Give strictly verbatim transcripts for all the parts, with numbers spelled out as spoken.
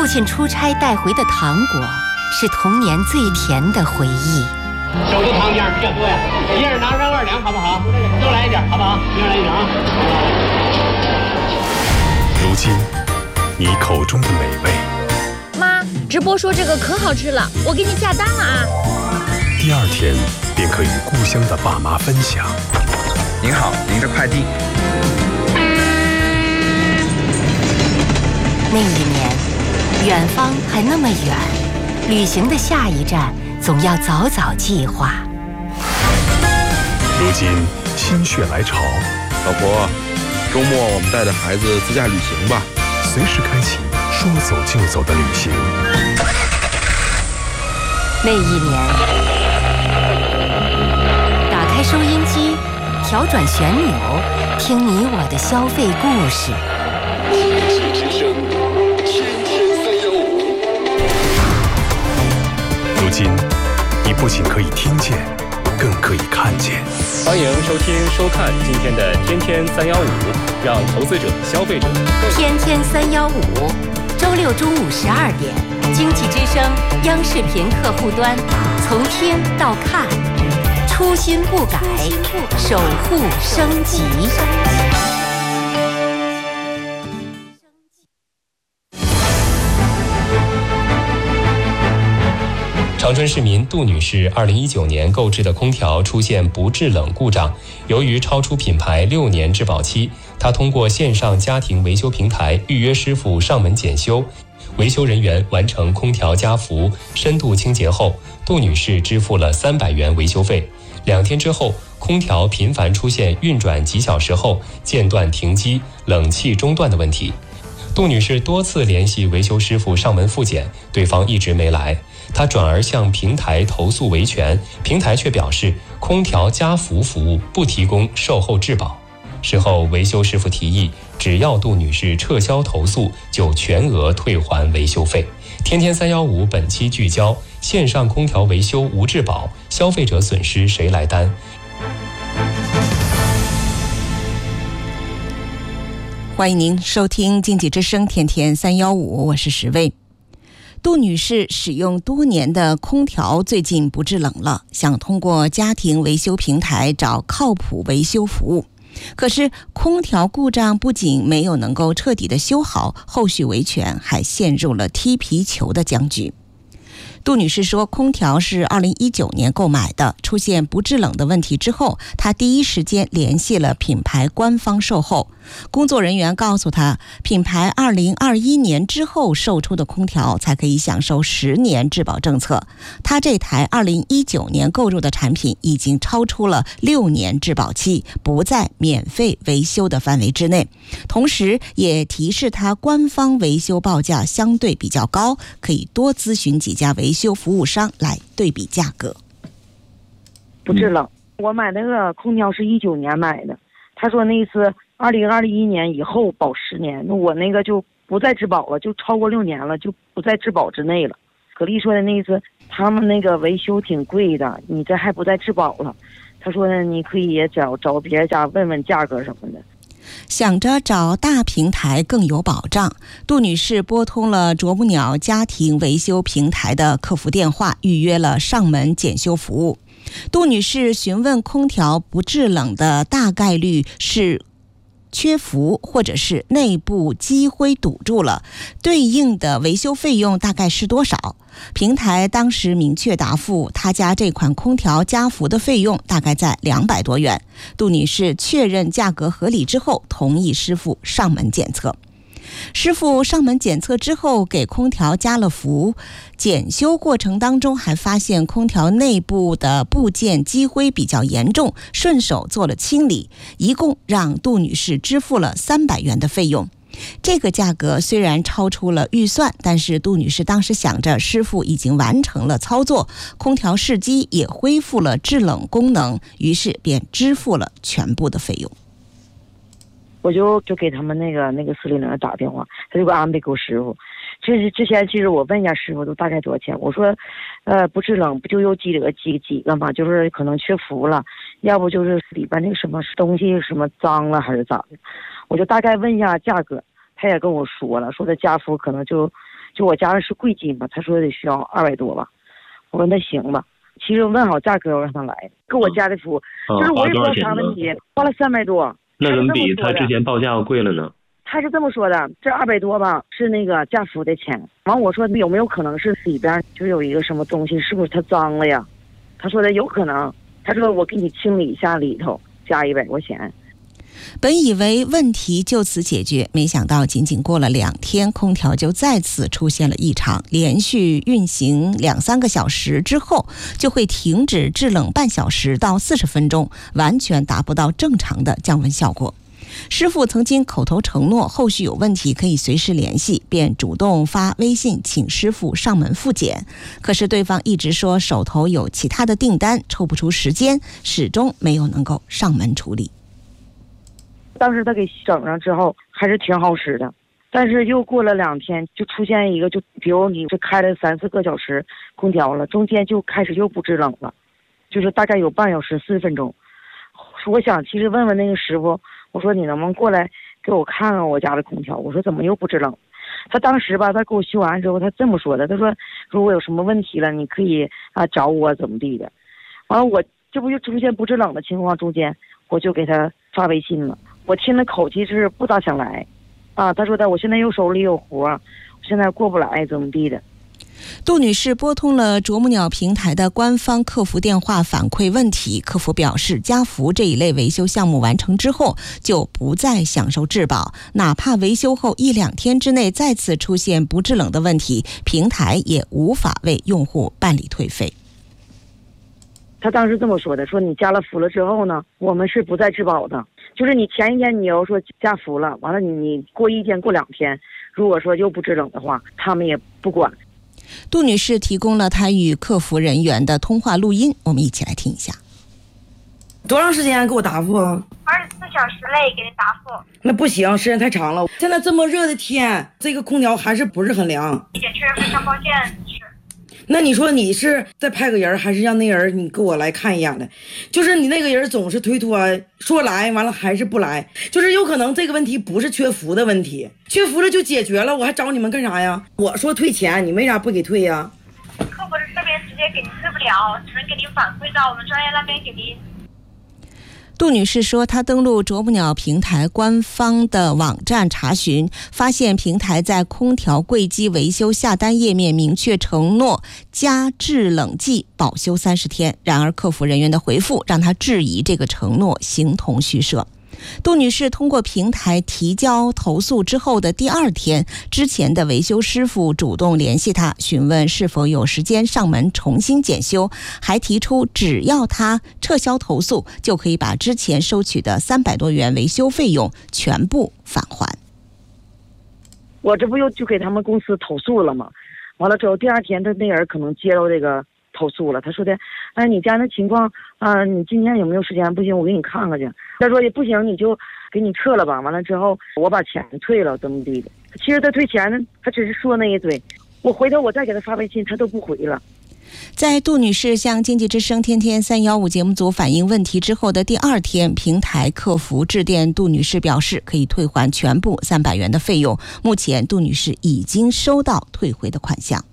父亲出差带回的糖果是童年最甜的回忆。 手头糖浆比较多呀，一人拿上二两好不好？多来一点好不好？一人来一两啊。 如今，你口中的美味， 妈，直播说这个可好吃了，我给你下单了啊。 第二天便可与故乡的爸妈分享。 您好，您的快递。 那一年，远方还那么远，旅行的下一站总要早早计划。 如今心血来潮， 老婆，周末我们带着孩子自驾旅行吧， 随时开启说走就走的旅行。 那一年，打开收音机，调转旋钮，听你我的消费故事。 如今，你不仅可以听见，更可以看见。 欢迎收听、收看今天的《天天三幺五》，让投资者、消费者更天天三幺五，周六中午十二点，经济之声央视频客户端，从听到看，初心不改，守护升级。 长春市民杜女士二零一九年购置的空调出现不制冷故障，由于超出品牌六年质保期，她通过线上家庭维修平台预约师傅上门检修，维修人员完成空调加氟、深度清洁后，杜女士支付了三百元维修费。两天之后，空调频繁出现运转几小时后间断停机、冷气中断的问题。杜女士多次联系维修师傅上门复检，对方一直没来。她转而向平台投诉维权，平台却表示空调加氟服务不提供售后质保。事后维修师傅提议，只要杜女士撤销投诉，就全额退还维修费。天天三幺五本期聚焦：线上空调维修无质保，消费者损失谁来担？ 欢迎您收听经济之声天天三幺五，我是石卫。杜女士使用多年的空调最近不制冷了，想通过家庭维修平台找靠谱维修服务。可是空调故障不仅没有能够彻底的修好，后续维权还陷入了踢皮球的僵局。杜女士说，空调是二零一九年购买的，出现不制冷的问题之后，她第一时间联系了品牌官方售后。工作人员告诉她，品牌二零二一年之后售出的空调才可以享受十年质保政策。她这台二零一九年购入的产品已经超出了六年质保期，不在免费维修的范围之内。同时也提示她，官方维修报价相对比较高，可以多咨询几家维修服务商来对比价格。 不制冷，我买那个空调是一九年买的，他说那次二零二一年以后保十年，那我那个就不再质保了，就超过六年了，就不在质保之内了。可丽说的那次他们那个维修挺贵的，你这还不在质保了。他说呢，你可以找找别人家问问价格什么的。 想着找大平台更有保障，杜女士拨通了啄木鸟家庭维修平台的客服电话，预约了上门检修服务。杜女士询问空调不制冷的大概率是缺氟或者是内部积灰堵住了，对应的维修费用大概是多少？平台当时明确答复，他家这款空调加氟的费用大概在两百多元。杜女士确认价格合理之后，同意师傅上门检测。师傅上门检测之后，给空调加了氟，检修过程当中还发现空调内部的部件积灰比较严重，顺手做了清理，一共让杜女士支付了三百元的费用。这个价格虽然超出了预算，但是杜女士当时想着师傅已经完成了操作，空调试机也恢复了制冷功能，于是便支付了全部的费用。 我就就给他们那个那个司令员打电话，他就给安排给我师傅。这是之前其实我问一下师傅都大概多少钱，我说，呃，不制冷不就有几个几几个嘛，就是可能缺氟了，要不就是里边那个什么东西什么脏了还是咋的，我就大概问一下价格，他也跟我说了，说的加氟可能就就我家的是贵金吧，他说得需要二百多吧，我说那行吧。其实问好价格我让他来，跟我家的服务， 嗯、 就是我也不知道啥问题，花了三百多。 那怎么比他之前报价要贵了呢？ 他是这么说的，这二百多吧是那个家服的钱。完我说有没有可能是里边就有一个什么东西，是不是它脏了呀？他说的有可能，他说我给你清理一下里头，加一百块钱。 本以为问题就此解决，没想到仅仅过了两天，空调就再次出现了异常，连续运行两三个小时之后就会停止制冷半小时到四十分钟，完全达不到正常的降温效果。师傅曾经口头承诺后续有问题可以随时联系，便主动发微信请师傅上门复检，可是对方一直说手头有其他的订单，抽不出时间，始终没有能够上门处理。 当时他给整上之后还是挺好使的，但是又过了两天就出现一个，就比如你这开了三四个小时空调了，中间就开始又不制冷了，就是大概有半小时四十分钟。我想其实问问那个师傅，我说你能不能过来给我看看我家的空调，我说怎么又不制冷。他当时吧，他给我修完之后他这么说的，他说如果有什么问题了你可以啊找我怎么地的。完了我这不就出现不制冷的情况，中间我就给他发微信了，我听的口气是不大想来啊。他说的我现在又手里有活，我现在过不来怎么地的。 杜女士拨通了啄木鸟平台的官方客服电话反馈问题，客服表示家服这一类维修项目完成之后就不再享受质保，哪怕维修后一两天之内再次出现不制冷的问题，平台也无法为用户办理退费。 他当时这么说的，说你加了服了之后呢，我们是不再质保的，就是你前一天你要说加服了，完了你你过一天过两天，如果说又不制冷的话，他们也不管。 杜女士提供了她与客服人员的通话录音，我们一起来听一下。 多长时间给我答复？ 二十四小时内给你答复。 那不行，时间太长了。现在这么热的天，这个空调还是不是很凉。 一点确认上报件是。 那你说你是再派个人，还是让那人你给我来看一眼的？就是你那个人总是推脱，说来完了还是不来，就是有可能这个问题不是缺服的问题，缺服了就解决了，我还找你们干啥呀？我说退钱，你为啥不给退呀？ 客服这边直接给你退不了，只能给你反馈到我们专业那边给您。 杜女士说，她登录啄木鸟平台官方的网站查询，发现平台在空调柜机维修下单页面明确承诺加制冷剂保修三十天，然而客服人员的回复让她质疑这个承诺形同虚设。杜女士通过平台提交投诉之后的第二天，之前的维修师傅主动联系她，询问是否有时间上门重新检修，还提出只要她撤销投诉，就可以把之前收取的三百多元维修费用全部返还。 我这不又就给他们公司投诉了吗？完了之后第二天他那人可能接到这个投诉了，他说的哎你家那情况啊、呃，你今天有没有时间？不行我给你看看去。他说也不行你就给你撤了吧，完了之后我把钱退了怎么地的。其实他退钱呢，他只是说那一嘴，我回头我再给他发微信他都不回了。 在杜女士向经济之声天天三一五节目组反映问题之后的第二天，平台客服致电杜女士表示可以退还全部三百元的费用，目前杜女士已经收到退回的款项。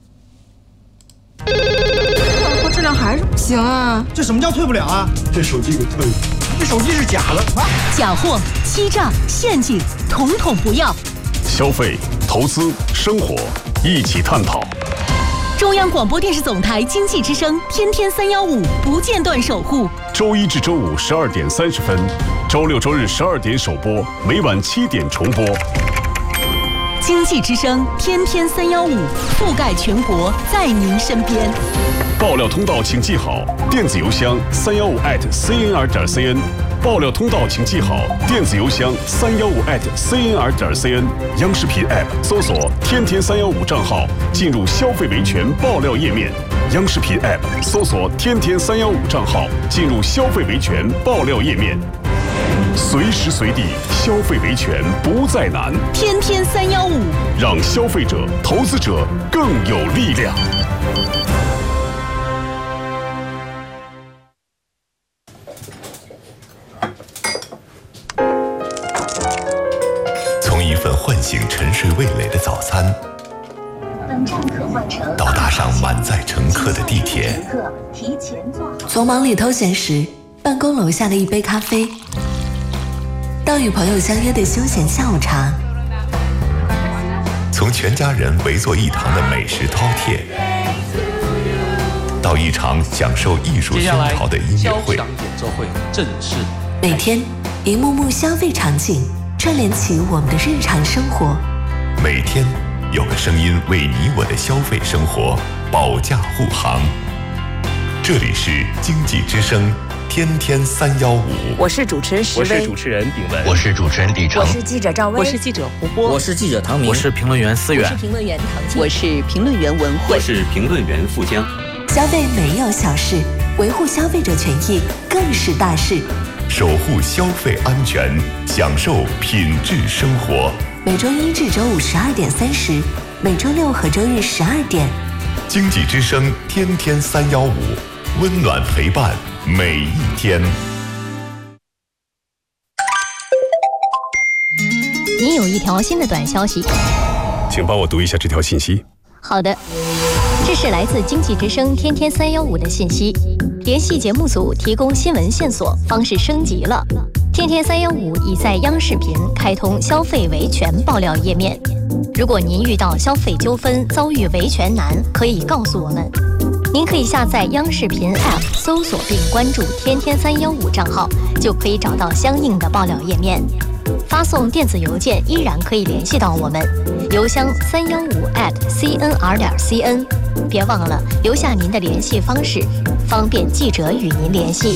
我质量还是不行啊！ 这什么叫退不了啊？这手机给退了，这手机是假的啊！ 假货、欺诈、陷阱，统统不要。 消费、投资、生活，一起探讨。 中央广播电视总台经济之声天天三幺五不间断守护。 周一至周五十二点三十分，周六周日十二点首播，每晚七点重播。 经济之声天天三幺五，覆盖全国，在您身边。 爆料通道请记好，电子邮箱三幺五 at cnr 点 cn。爆料通道请记好，电子邮箱三幺五 at cnr 点 cn。央视频 app 搜索“天天三幺五”账号，进入消费维权爆料页面。央视频 app 搜索“天天三幺五”账号，进入消费维权爆料页面。随时随地消费维权不再难， 天天三幺五， 让消费者、投资者更有力量。 从一份唤醒沉睡味蕾的早餐， 到搭上满载乘客的地铁， 从忙里偷闲时办公楼下的一杯咖啡，到与朋友相约的休闲下午茶， 从全家人围坐一堂的美食饕餮，到一场享受艺术熏陶的音乐会， 演奏会正式。 每天一幕幕消费场景串联起我们的日常生活， 每天有个声音为你我的消费生活保驾护航。这里是经济之声天天三幺五， 我是主持人石我薇， 是主持人炳文， 我是主持人李成， 我是记者赵薇， 我是记者胡波， 我是记者唐明， 我是评论员思远， 我是评论员唐静， 我是评论员文慧， 我是评论员付江。 消费没有小事，维护消费者权益更是大事。 守护消费安全，享受品质生活。 每周一至周五十二点三十，每周六和周日十二点。 经济之声天天三幺五，温暖陪伴每一天。 您有一条新的短消息， 请帮我读一下这条信息。 好的，这是来自经济之声天天三幺五的信息。联系节目组提供新闻线索方式升级了。天天三幺五已在央视频开通消费维权爆料页面。如果您遇到消费纠纷遭遇维权难，可以告诉我们。您可以下载央视频 App， 搜索并关注天天三幺五账号，就可以找到相应的爆料页面。发送电子邮件依然可以联系到我们，邮箱三幺五 at cnr 点 cn。别忘了留下您的联系方式，方便记者与您联系。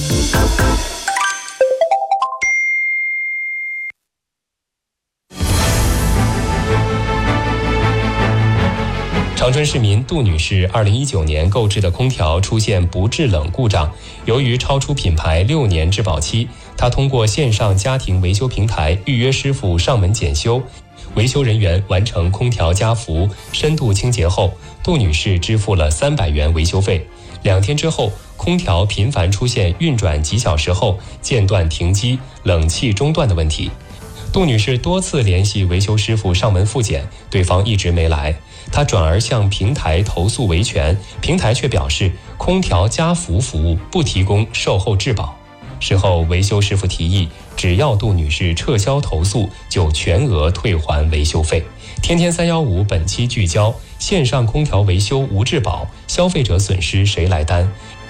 长春市民杜女士二零一九年购置的空调出现不制冷故障，由于超出品牌六年质保期，她通过线上家庭维修平台预约师傅上门检修。维修人员完成空调加氟、深度清洁后，杜女士支付了三百元维修费。两天之后，空调频繁出现运转几小时后间断停机、冷气中断的问题。杜女士多次联系维修师傅上门复检，对方一直没来。她转而向平台投诉维权，平台却表示空调加氟服务不提供售后质保。事后，维修师傅提议，只要杜女士撤销投诉，就全额退还维修费。天天三幺五本期聚焦：线上空调维修无质保，消费者损失谁来担？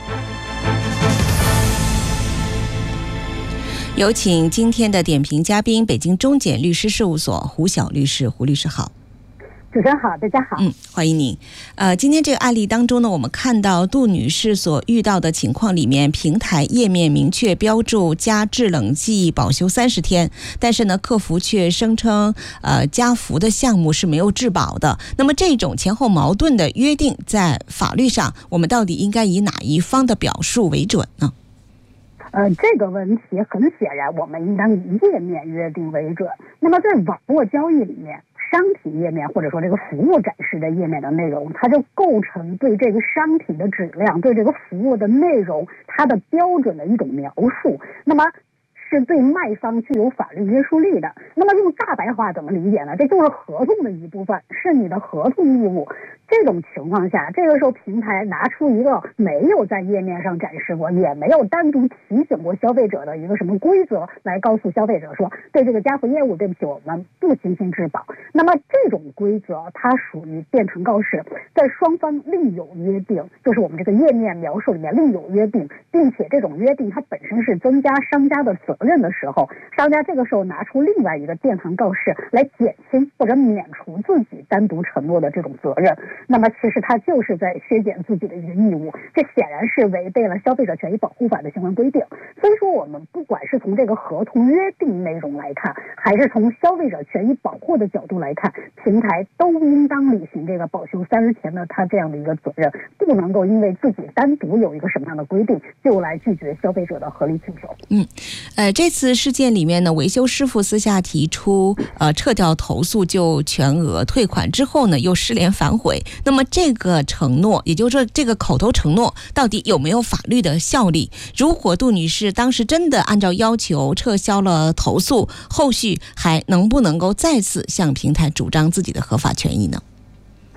有请今天的点评嘉宾，北京中检律师事务所胡晓律师。胡律师好。 主持人好，大家好。 嗯，欢迎您。呃，今天这个案例当中呢，我们看到杜女士所遇到的情况里面，平台页面明确标注加制冷剂保修三十天，但是呢，客服却声称，呃，加氟的项目是没有质保的。那么这种前后矛盾的约定，在法律上，我们到底应该以哪一方的表述为准呢？ 呃，这个问题很显然，我们应当以页面约定为准。那么在网络交易里面，商品页面或者说这个服务展示的页面的内容，它就构成对这个商品的质量、对这个服务的内容它的标准的一种描述。那么是对卖方具有法律约束力的。那么用大白话怎么理解呢？这就是合同的一部分，是你的合同义务。这种情况下，这个时候平台拿出一个没有在页面上展示过，也没有单独提醒过消费者的一个什么规则，来告诉消费者说，对这个加氟业务，对不起，我们不进行质保。那么这种规则它属于变成告示，在双方另有约定，就是我们这个页面描述里面另有约定，并且这种约定它本身是增加商家的责任的时候，商家这个时候拿出另外一个电行告示来减轻或者免除自己单独承诺的这种责任，那么其实他就是在削减自己的一个义务，这显然是违背了消费者权益保护法的相关规定。所以说我们不管是从这个合同约定内容来看，还是从消费者权益保护的角度来看，平台都应当履行这个保修三十天的他这样的一个责任，不能够因为自己单独有一个什么样的规定就来拒绝消费者的合理请求。 嗯，呃，这次事件里面呢，维修师傅私下提出呃撤掉投诉就全额退款之后呢，又失联反悔。那么这个承诺，也就是说这个口头承诺到底有没有法律的效力？如果杜女士当时真的按照要求撤销了投诉，后续还能不能够再次向平台主张自己的合法权益呢？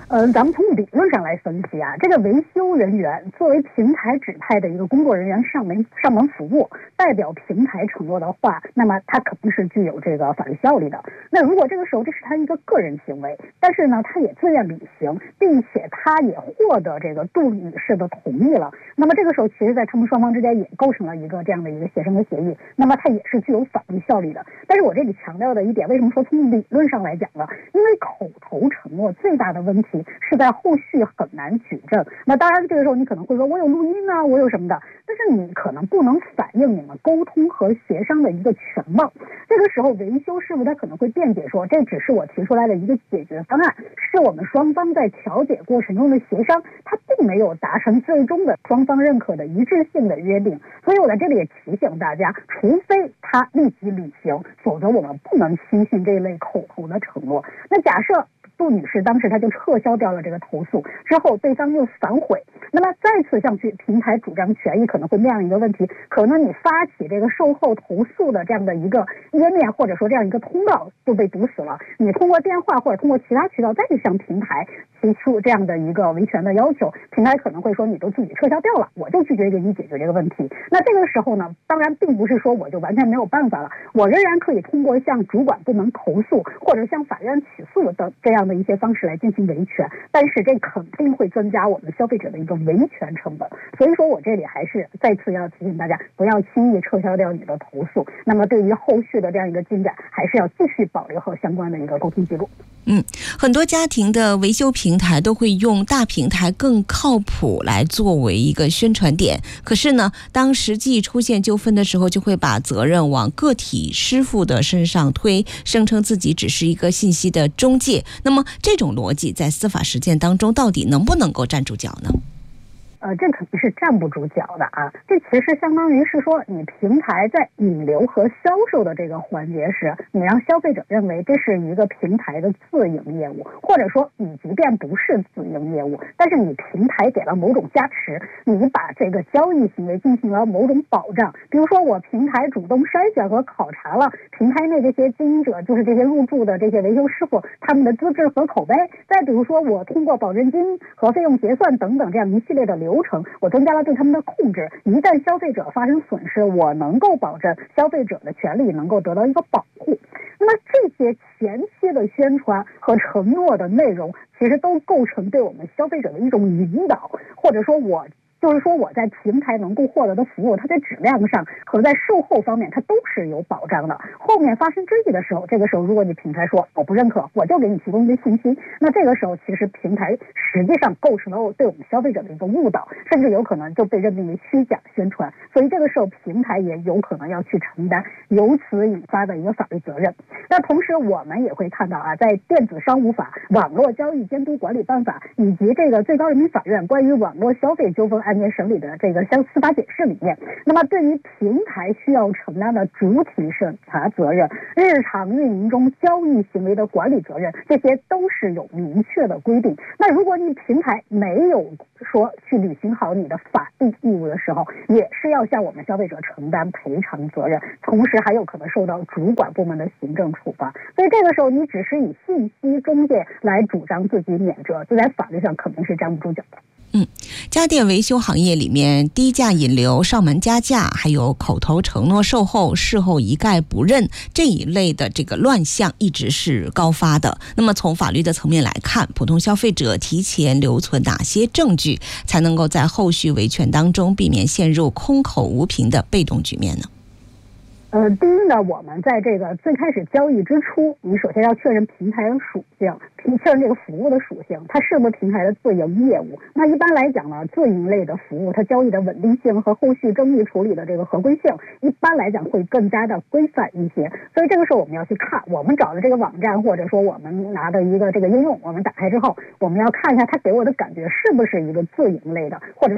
呃，咱们从理论上来分析啊，这个维修人员作为平台指派的一个工作人员上门上门服务，代表平台承诺的话，那么他肯定是具有这个法律效力的。那如果这个时候这是他一个个人行为，但是呢，他也自愿履行，并且他也获得这个杜女士的同意了，那么这个时候其实在他们双方之间也构成了一个这样的一个协商的协议，那么它也是具有法律效力的。但是我这里强调的一点，为什么说从理论上来讲呢？因为口头承诺最大的问题是在后续很难举证。那当然这个时候你可能会说我有录音啊，我有什么的，但是你可能不能反映你们沟通和协商的一个全貌。这个时候维修师傅他可能会辩解说，这只是我提出来的一个解决方案，是我们双方在调解过程中的协商，它并没有达成最终的双方认可的一致性的约定。所以我在这里也提醒大家，除非他立即履行，否则我们不能轻信这一类口头的承诺。那假设杜女士当时她就撤销掉了这个投诉之后，对方又反悔，那么再次向去平台主张权益，可能会面临一个问题，可能你发起这个售后投诉的这样的一个页面，或者说这样一个通道就被堵死了，你通过电话或者通过其他渠道再去向平台提出这样的一个维权的要求，平台可能会说你都自己撤销掉了，我就拒绝给你解决这个问题。那这个时候呢，当然并不是说我就完全没有办法了，我仍然可以通过向主管部门投诉，或者向法院起诉的这样的一些方式来进行维权，但是这肯定会增加我们消费者的一个维权成本。所以说我这里还是再次要提醒大家，不要轻易撤销掉你的投诉，那么对于后续的这样一个进展，还是要继续保留好相关的一个沟通记录。 嗯，很多家庭的维修平台都会用大平台更靠谱来作为一个宣传点，可是呢，当实际出现纠纷的时候，就会把责任往个体师傅的身上推，声称自己只是一个信息的中介。那么这种逻辑在司法实践当中到底能不能够站住脚呢？ 呃，这肯定是站不住脚的啊！这其实相当于是说，你平台在引流和销售的这个环节时，你让消费者认为这是一个平台的自营业务，或者说你即便不是自营业务，但是你平台给了某种加持，你把这个交易行为进行了某种保障。比如说，我平台主动筛选和考察了平台内这些经营者，就是这些入驻的这些维修师傅他们的资质和口碑。再比如说，我通过保证金和费用结算等等这样一系列的流流程，我增加了对他们的控制。一旦消费者发生损失，我能够保证消费者的权利能够得到一个保护。那么这些前期的宣传和承诺的内容，其实都构成对我们消费者的一种引导，或者说我就是说我在平台能够获得的服务，它在质量上和在售后方面它都是有保障的。后面发生争议的时候，这个时候如果你平台说我不认可，我就给你提供一些信息，那这个时候其实平台实际上构成了对我们消费者的一个误导，甚至有可能就被认定为虚假宣传。所以这个时候平台也有可能要去承担由此引发的一个法律责任。那同时我们也会看到啊，在电子商务法、网络交易监督管理办法以及这个最高人民法院关于网络消费纠纷案件审理的这个相司法解释里面，那么对于平台需要承担的主体审查责任、日常运营中交易行为的管理责任，这些都是有明确的规定。那如果你平台没有说去履行好你的法定义务的时候，也是要向我们消费者承担赔偿责任，同时还有可能受到主管部门的行政处罚。所以这个时候你只是以信息中介来主张自己免责，这在法律上肯定是站不住脚的。 嗯，家电维修行业里面，低价引流、上门加价，还有口头承诺售后、事后一概不认这一类的这个乱象一直是高发的。那么从法律的层面来看，普通消费者提前留存哪些证据，才能够在后续维权当中避免陷入空口无凭的被动局面呢？ 呃，第一呢，我们在这个最开始交易之初，你首先要确认平台的属性，确认这个服务的属性，它是不是平台的自营业务。那一般来讲呢，自营类的服务，它交易的稳定性和后续争议处理的这个合规性，一般来讲会更加的规范一些。所以这个时候我们要去看，我们找的这个网站，或者说我们拿的一个这个应用，我们打开之后，我们要看一下它给我的感觉是不是一个自营类的，或者说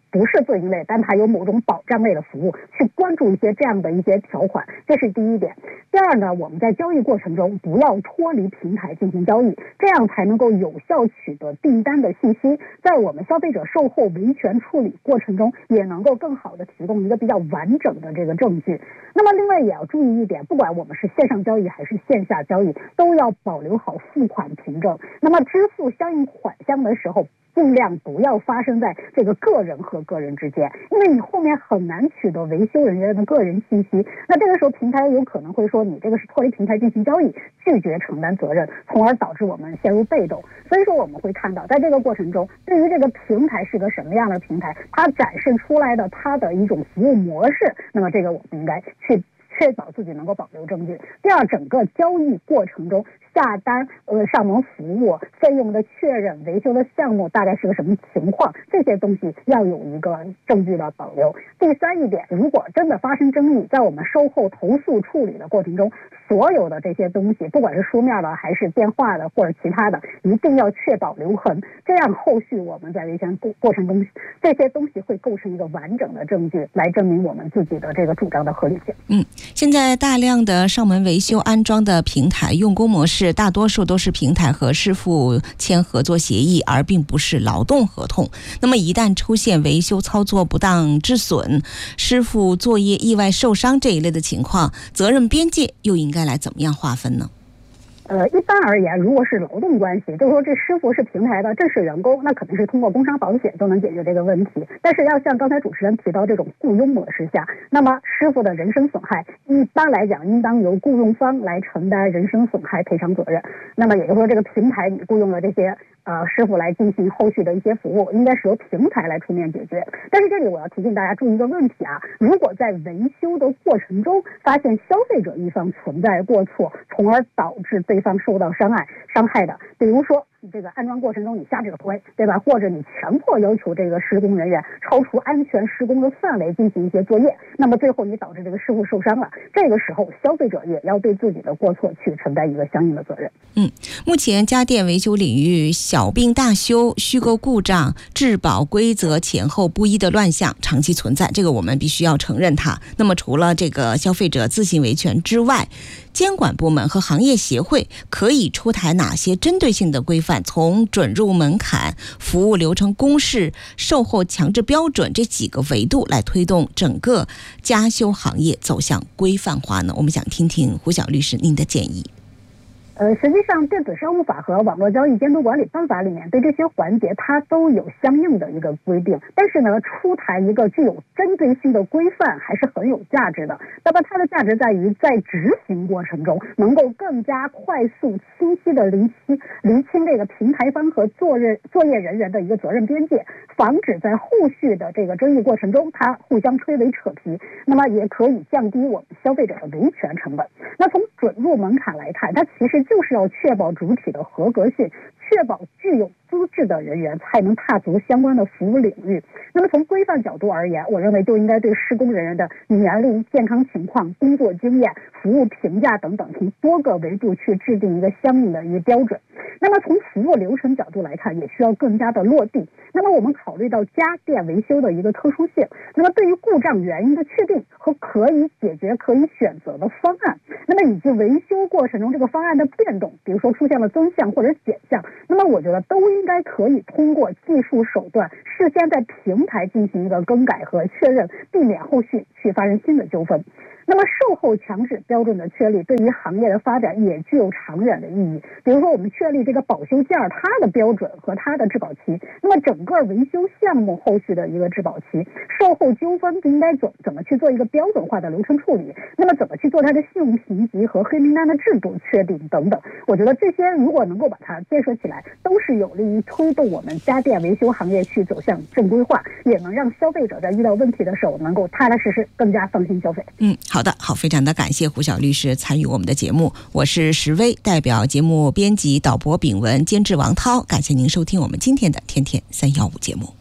不是自营类，但它有某种保障类的服务，去关注一些这样的一些条款，这是第一点。第二呢，我们在交易过程中不要脱离平台进行交易，这样才能够有效取得订单的信息，在我们消费者售后维权处理过程中，也能够更好的提供一个比较完整的这个证据。那么另外也要注意一点，不管我们是线上交易还是线下交易，都要保留好付款凭证。那么支付相应款项的时候，尽量不要发生在这个个人和个人之间，因为你后面很难取得维修人员的个人信息。那这个时候平台有可能会说你这个是脱离平台进行交易，拒绝承担责任，从而导致我们陷入被动。所以说我们会看到，在这个过程中，对于这个平台是个什么样的平台，它展示出来的它的一种服务模式，那么这个我们应该去确保自己能够保留证据。第二，整个交易过程中下单、呃上门服务、费用的确认、维修的项目大概是个什么情况，这些东西要有一个证据的保留。第三一点，如果真的发生争议，在我们售后投诉处理的过程中，所有的这些东西，不管是书面的还是电话的或者其他的，一定要确保留痕，这样后续我们在维权过过程中，这些东西会构成一个完整的证据，来证明我们自己的这个主张的合理性。 嗯，现在大量的上门维修安装的平台用工模式，大多数都是平台和师傅签合作协议，而并不是劳动合同。那么一旦出现维修操作不当致损、师傅作业意外受伤这一类的情况，责任边界又应该来怎么样划分呢？ 呃，一般而言，如果是劳动关系，就是说这师傅是平台的正式员工，那肯定是通过工伤保险都能解决这个问题。但是要像刚才主持人提到这种雇佣模式下，那么师傅的人身损害一般来讲应当由雇佣方来承担人身损害赔偿责任。那么也就是说，这个平台你雇佣了这些呃师傅来进行后续的一些服务，应该是由平台来出面解决。但是这里我要提醒大家注意一个问题啊，如果在维修的过程中发现消费者一方存在过错，从而导致对方受到伤害伤害的，比如说这个安装过程中你瞎指挥，对吧？或者你强迫要求这个施工人员超出安全施工的范围进行一些作业，那么最后你导致这个师傅受伤了，这个时候消费者也要对自己的过错去承担一个相应的责任。 嗯，目前家电维修领域小病大修、虚构故障、质保规则前后不一的乱象长期存在，这个我们必须要承认它。那么除了这个消费者自行维权之外，监管部门和行业协会可以出台哪些针对性的规范，从准入门槛、服务流程公示、售后强制标准这几个维度来推动整个家修行业走向规范化呢？我们想听听胡晓律师您的建议。 呃，实际上，电子商务法和网络交易监督管理办法里面对这些环节它都有相应的一个规定，但是呢，出台一个具有针对性的规范还是很有价值的。那么它的价值在于在执行过程中能够更加快速、清晰的厘清厘清这个平台方和作业作业人员的一个责任边界，防止在后续的这个争议过程中它互相吹诿扯皮，那么也可以降低我们消费者的维权成本。那从准入门槛来看，它其实就是要确保主体的合格性，确保具有资质的人员才能踏足相关的服务领域。那么从规范角度而言，我认为就应该对施工人员的年龄、健康情况、工作经验、服务评价等等，从多个维度去制定一个相应的一个标准。那么从服务流程角度来看，也需要更加的落地。那么我们考虑到家电维修的一个特殊性，那么对于故障原因的确定和可以解决、可以选择的方案，那么以及维修过程中这个方案的变动，比如说出现了增项或者减项，那么我觉得都应该可以通过技术手段事先在平台进行一个更改和确认，避免后续去发生新的纠纷。那么售后强制标准的确立对于行业的发展也具有长远的意义。比如说我们确立这个保修件它的标准和它的质保期，那么整个维修项目后续的一个质保期，售后纠纷应该怎怎么去做一个标准化的流程处理，那么怎么去做它的信用评级和黑名单的制度确定等等。我觉得这些如果能够把它建设起来，都是有利于推动我们家电维修行业去走向正规化，也能让消费者在遇到问题的时候能够踏踏实实更加放心消费。 嗯，好的，好，非常的感谢胡晓律师参与我们的节目，我是石薇，代表节目编辑导播炳文，监制王涛，感谢您收听我们今天的天天三一五节目。